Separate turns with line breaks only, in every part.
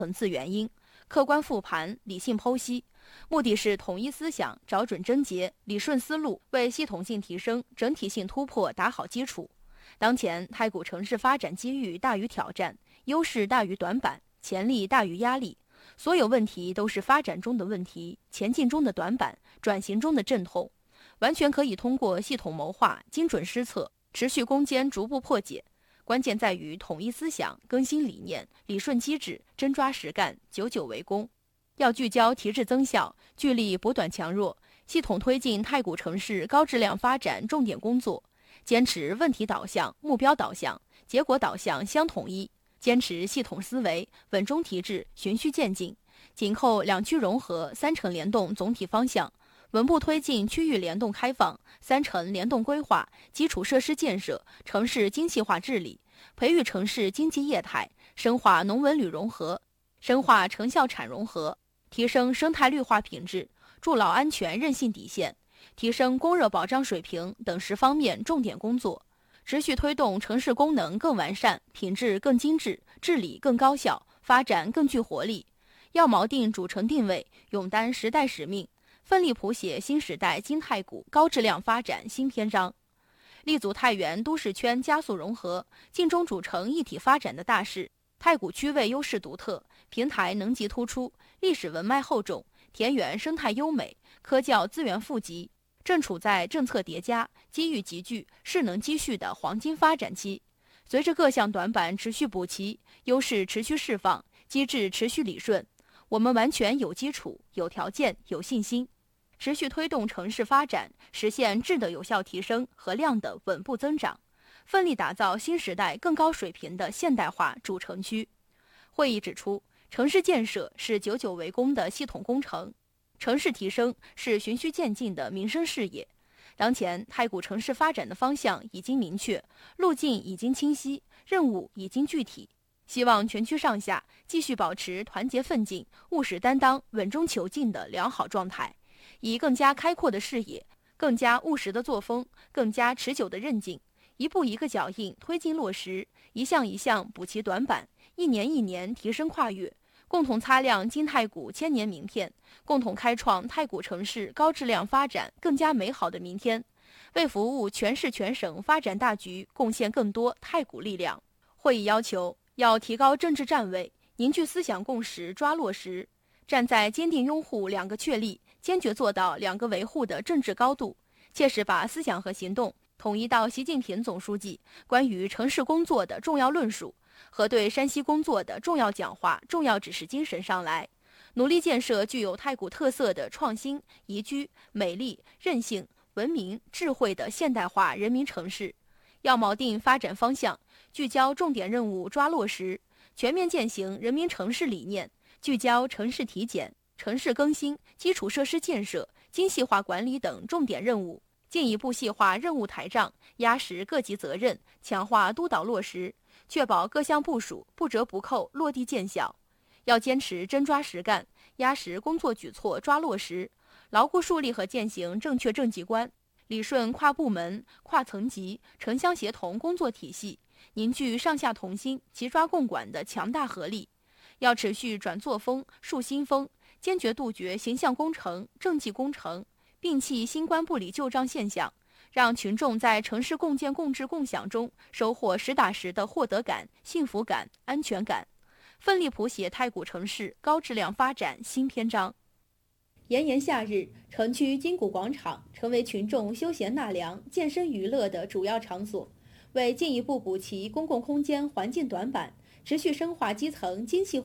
层次原因，客观复盘，理性剖析，目的是统一思想，找准症结，理顺思路，为系统性提升、整体性突破打好基础。当前太古城市发展机遇大于挑战，优势大于短板，潜力大于压力。所有问题都是发展中的问题，前进中的短板，转型中的阵痛，完全可以通过系统谋划、精准施策、持续攻坚逐步破解。关键在于统一思想、更新理念、理顺机制、真抓实干、久久为功。要聚焦提质增效，聚力补短强弱，系统推进太古城市高质量发展重点工作，坚持问题导向、目标导向、结果导向相统一，坚持系统思维，稳中提质，循序渐进，紧扣两区融合、三城联动总体方向，稳步推进区域联动开放、三城联动规划、基础设施建设、城市精细化治理，培育城市经济业态，深化农文旅融合，深化城校产融合，提升生态绿化品质，筑牢安全韧性底线，提升供热保障水平等10方面重点工作，持续推动城市功能更完善，品质更精致，治理更高效，发展更具活力。要锚定主城定位，勇担时代使命，奋力谱写新时代金太古高质量发展新篇章，立足太原都市圈加速融合、晋中主城一体发展的大势。太古区位优势独特，平台能级突出，历史文脉厚重，田园生态优美，科教资源富集，正处在政策叠加、机遇集聚、势能积蓄的黄金发展期。随着各项短板持续补齐，优势持续释放，机制持续理顺，我们完全有基础、有条件、有信心，持续推动城市发展，实现质的有效提升和量的稳步增长，奋力打造新时代更高水平的现代化主城区。会议指出，城市建设是久久为功的系统工程，城市提升是循序渐进的民生事业。当前太古城市发展的方向已经明确，路径已经清晰，任务已经具体。希望全区上下继续保持团结奋进、务实担当、稳中求进的良好状态，以更加开阔的视野、更加务实的作风、更加持久的韧劲，一步一个脚印推进落实，一项一项补齐短板，一年一年提升跨越，共同擦亮金太古千年名片，共同开创太古城市高质量发展更加美好的明天，为服务全市全省发展大局贡献更多太古力量。会议要求要提高政治站位，凝聚思想共识抓落实，站在坚定拥护2个确立、坚决做到2个维护的政治高度，切实把思想和行动统一到习近平总书记关于城市工作的重要论述和对山西工作的重要讲话、重要指示精神上来，努力建设具有太古特色的创新、宜居、美丽、韧性、文明、智慧的现代化人民城市。要锚定发展方向，聚焦重点任务抓落实，全面践行人民城市理念，聚焦城市体检、城市更新、基础设施建设、精细化管理等重点任务，进一步细化任务台账，压实各级责任，强化督导落实，确保各项部署不折不扣落地见效。要坚持真抓实干，压实工作举措抓落实，牢固树立和践行正确政绩观，理顺跨部门、跨层级、城乡协同工作体系，凝聚上下同心、齐抓共管的强大合力。要持续转作风、树新风，坚决杜绝形象工程、政绩工程，摒弃新官不理旧账现象，让群众在城市共建共治共享中收获实打实的获得感、幸福感、安全感，奋力谱写太古城市高质量发展新篇章。炎炎夏日，城区金谷广场成为群众休闲纳凉、健身娱乐的主要场所。为进一步补齐公共空间环境短板，持续深化基层精细。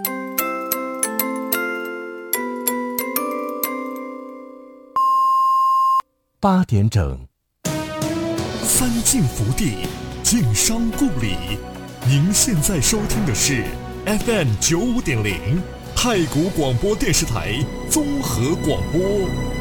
8点整，三晋福地，晋商故里。您现在收听的是 FM 95.0太谷广播电视台综合广播。